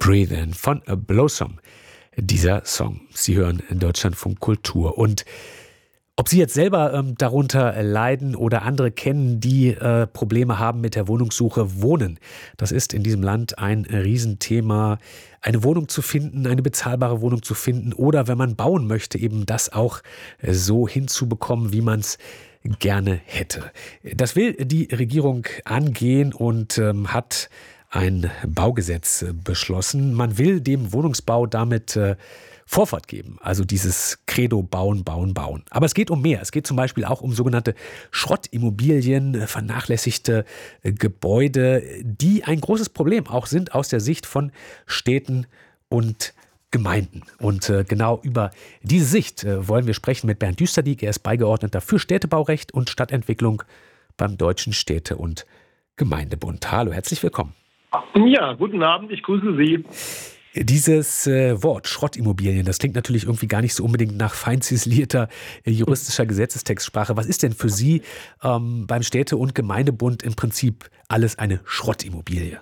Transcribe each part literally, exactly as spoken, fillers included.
Breathe In von Blossom. Dieser Song. Sie hören in Deutschlandfunk Kultur. Und ob Sie jetzt selber ähm, darunter leiden oder andere kennen, die äh, Probleme haben mit der Wohnungssuche, Wohnen. Das ist in diesem Land ein Riesenthema. Eine Wohnung zu finden, eine bezahlbare Wohnung zu finden oder wenn man bauen möchte, eben das auch äh, so hinzubekommen, wie man es gerne hätte. Das will die Regierung angehen und ähm, hat ein Baugesetz äh, beschlossen. Man will dem Wohnungsbau damit äh, Vorfahrt geben, also dieses Credo bauen, bauen, bauen. Aber es geht um mehr. Es geht zum Beispiel auch um sogenannte Schrottimmobilien, vernachlässigte Gebäude, die ein großes Problem auch sind aus der Sicht von Städten und Gemeinden. Und äh, genau über diese Sicht äh, wollen wir sprechen mit Bernd Düsterdiek. Er ist Beigeordneter für Städtebaurecht und Stadtentwicklung beim Deutschen Städte- und Gemeindebund. Hallo, herzlich willkommen. Ja, guten Abend, ich grüße Sie. Dieses äh, Wort Schrottimmobilien, das klingt natürlich irgendwie gar nicht so unbedingt nach fein ziselierter äh, juristischer Gesetzestextsprache. Was ist denn für Sie ähm, beim Städte- und Gemeindebund im Prinzip alles eine Schrottimmobilie?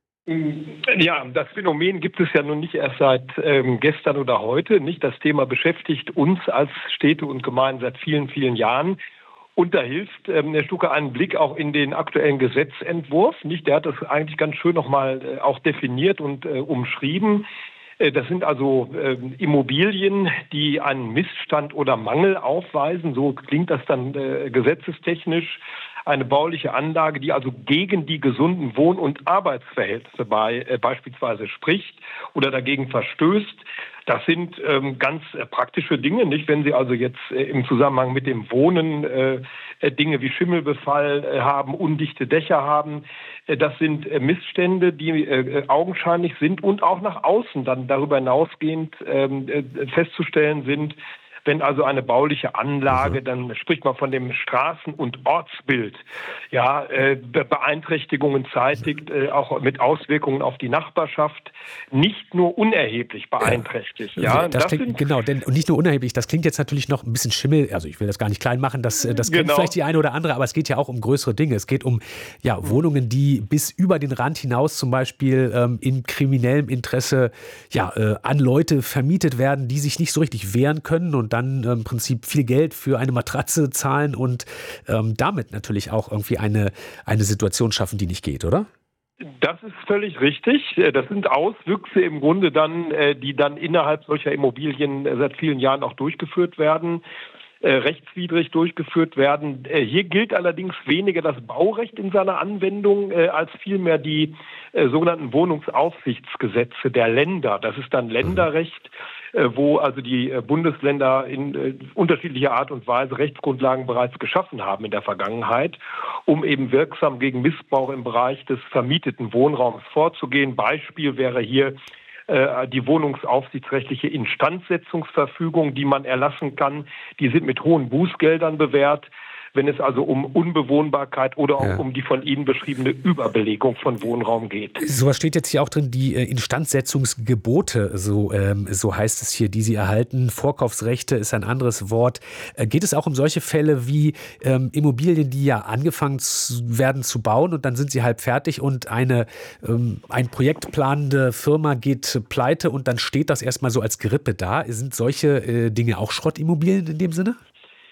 Ja, das Phänomen gibt es ja nun nicht erst seit ähm, gestern oder heute. Nicht? Das Thema beschäftigt uns als Städte und Gemeinden seit vielen, vielen Jahren. Und da hilft ähm, Herr Stucke einen Blick auch in den aktuellen Gesetzentwurf. Nicht? Der hat das eigentlich ganz schön nochmal äh, auch definiert und äh, umschrieben. Äh, das sind also äh, Immobilien, die einen Missstand oder Mangel aufweisen. So klingt das dann äh, gesetzestechnisch. Eine bauliche Anlage, die also gegen die gesunden Wohn- und Arbeitsverhältnisse bei, äh, beispielsweise spricht oder dagegen verstößt. Das sind ähm, ganz äh, praktische Dinge, nicht? Wenn Sie also jetzt äh, im Zusammenhang mit dem Wohnen äh, äh, Dinge wie Schimmelbefall äh, haben, undichte Dächer haben, äh, das sind äh, Missstände, die äh, augenscheinlich sind und auch nach außen dann darüber hinausgehend ähm, äh, festzustellen sind. Wenn also eine bauliche Anlage, dann spricht man von dem Straßen- und Ortsbild, ja, äh, Beeinträchtigungen zeitigt, äh, auch mit Auswirkungen auf die Nachbarschaft, nicht nur unerheblich beeinträchtigt. Ja, Ja, das, das klingt, sind, genau, denn und nicht nur unerheblich, das klingt jetzt natürlich noch ein bisschen Schimmel, also ich will das gar nicht klein machen, das, das kennt genau. vielleicht die eine oder andere, aber es geht ja auch um größere Dinge. Es geht um ja, Wohnungen, die bis über den Rand hinaus zum Beispiel ähm, in kriminellem Interesse ja, äh, an Leute vermietet werden, die sich nicht so richtig wehren können und dann ähm, im Prinzip viel Geld für eine Matratze zahlen und ähm, damit natürlich auch irgendwie eine, eine Situation schaffen, die nicht geht, oder? Das ist völlig richtig. Das sind Auswüchse im Grunde dann, die dann innerhalb solcher Immobilien seit vielen Jahren auch durchgeführt werden, rechtswidrig durchgeführt werden. Hier gilt allerdings weniger das Baurecht in seiner Anwendung als vielmehr die sogenannten Wohnungsaufsichtsgesetze der Länder. Das ist dann Länderrecht, wo also die Bundesländer in unterschiedlicher Art und Weise Rechtsgrundlagen bereits geschaffen haben in der Vergangenheit, um eben wirksam gegen Missbrauch im Bereich des vermieteten Wohnraums vorzugehen. Beispiel wäre hier äh, die wohnungsaufsichtsrechtliche Instandsetzungsverfügung, die man erlassen kann. Die sind mit hohen Bußgeldern bewährt, wenn es also um Unbewohnbarkeit oder auch ja. um die von Ihnen beschriebene Überbelegung von Wohnraum geht. Sowas steht jetzt hier auch drin, die äh, Instandsetzungsgebote, so, ähm, so heißt es hier, die Sie erhalten. Vorkaufsrechte ist ein anderes Wort. Äh, geht es auch um solche Fälle wie ähm, Immobilien, die ja angefangen zu, werden zu bauen und dann sind sie halb fertig und eine ähm, ein projektplanende Firma geht pleite und dann steht das erstmal so als Gerippe da. Sind solche äh, Dinge auch Schrottimmobilien in dem Sinne?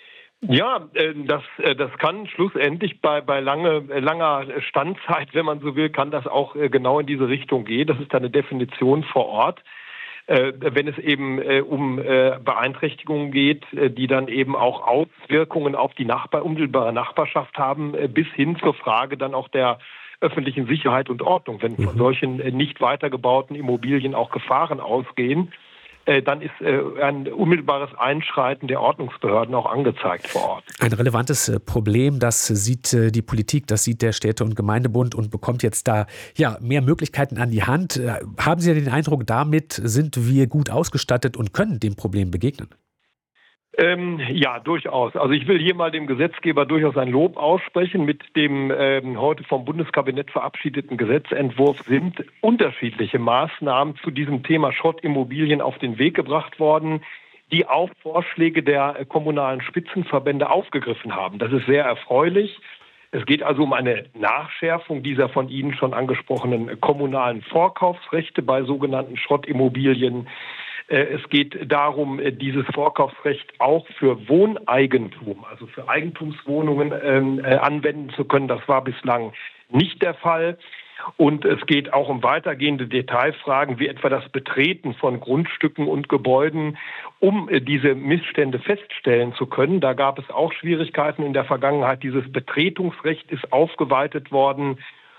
Ja, das, das kann schlussendlich bei, bei lange, langer Standzeit, wenn man so will, kann das auch genau in diese Richtung gehen. Das ist eine Definition vor Ort. Wenn es eben um Beeinträchtigungen geht, die dann eben auch Auswirkungen auf die Nachbar, unmittelbare Nachbarschaft haben, bis hin zur Frage dann auch der öffentlichen Sicherheit und Ordnung. Wenn von solchen nicht weitergebauten Immobilien auch Gefahren ausgehen, dann ist ein unmittelbares Einschreiten der Ordnungsbehörden auch angezeigt vor Ort. Ein relevantes Problem, das sieht die Politik, das sieht der Städte- und Gemeindebund und bekommt jetzt da ja mehr Möglichkeiten an die Hand. Haben Sie den Eindruck, damit sind wir gut ausgestattet und können dem Problem begegnen? Ähm, ja, durchaus. Also ich will hier mal dem Gesetzgeber durchaus ein Lob aussprechen. Mit dem ähm, heute vom Bundeskabinett verabschiedeten Gesetzentwurf sind unterschiedliche Maßnahmen zu diesem Thema Schrottimmobilien auf den Weg gebracht worden, die auch Vorschläge der kommunalen Spitzenverbände aufgegriffen haben. Das ist sehr erfreulich. Es geht also um eine Nachschärfung dieser von Ihnen schon angesprochenen kommunalen Vorkaufsrechte bei sogenannten Schrottimmobilien. Es geht darum, dieses Vorkaufsrecht auch für Wohneigentum, also für Eigentumswohnungen äh, anwenden zu können. Das war bislang nicht der Fall. Und es geht auch um weitergehende Detailfragen, wie etwa das Betreten von Grundstücken und Gebäuden, um diese Missstände feststellen zu können. Da gab es auch Schwierigkeiten in der Vergangenheit. Dieses Betretungsrecht ist aufgeweitet worden.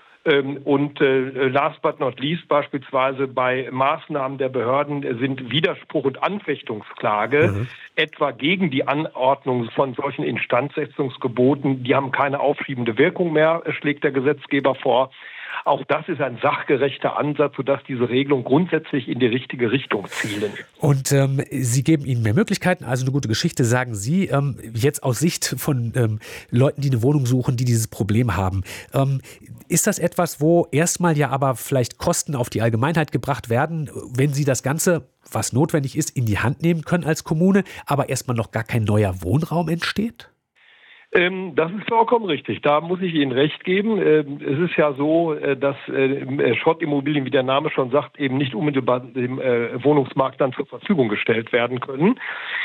Und last but not least beispielsweise bei Maßnahmen der Behörden sind Widerspruch und Anfechtungsklage, mhm. etwa gegen die Anordnung von solchen Instandsetzungsgeboten. Die haben keine aufschiebende Wirkung mehr, schlägt der Gesetzgeber vor. Auch das ist ein sachgerechter Ansatz, sodass diese Regelung grundsätzlich in die richtige Richtung zielen. Und ähm, Sie geben ihnen mehr Möglichkeiten, also eine gute Geschichte, sagen Sie, ähm, jetzt aus Sicht von ähm, Leuten, die eine Wohnung suchen, die dieses Problem haben. Ähm, ist das etwas, wo erstmal ja aber vielleicht Kosten auf die Allgemeinheit gebracht werden, wenn Sie das Ganze, was notwendig ist, in die Hand nehmen können als Kommune, aber erstmal noch gar kein neuer Wohnraum entsteht? Das ist vollkommen richtig. Da muss ich Ihnen recht geben. Es ist ja so, dass Schrottimmobilien, wie der Name schon sagt, eben nicht unmittelbar dem Wohnungsmarkt dann zur Verfügung gestellt werden können.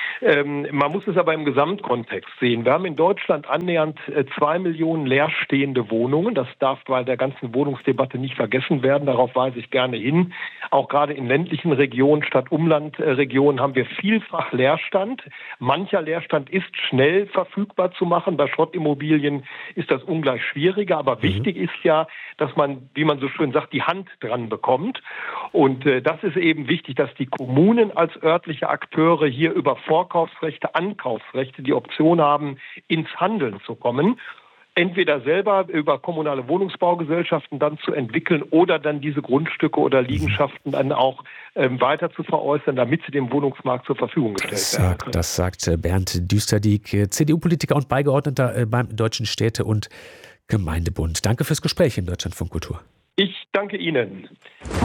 Man muss es aber im Gesamtkontext sehen. Wir haben in Deutschland annähernd zwei Millionen leerstehende Wohnungen. Das darf bei der ganzen Wohnungsdebatte nicht vergessen werden. Darauf weise ich gerne hin. Auch gerade in ländlichen Regionen, Stadt-Umland-Regionen haben wir vielfach Leerstand. Mancher Leerstand ist schnell verfügbar zu machen. Bei Schrottimmobilien ist das ungleich schwieriger. Aber mhm. wichtig ist ja, dass man, wie man so schön sagt, die Hand dran bekommt. Und äh, das ist eben wichtig, dass die Kommunen als örtliche Akteure hier über Vorkaufsrechte, Ankaufsrechte die Option haben, ins Handeln zu kommen. Entweder selber über kommunale Wohnungsbaugesellschaften dann zu entwickeln oder dann diese Grundstücke oder Liegenschaften dann auch ähm, weiter zu veräußern, damit sie dem Wohnungsmarkt zur Verfügung gestellt das werden sagt, können. Das sagt Bernd Düsterdieck, C D U-Politiker und Beigeordneter beim Deutschen Städte- und Gemeindebund. Danke fürs Gespräch im Deutschlandfunk Kultur. Ich danke Ihnen.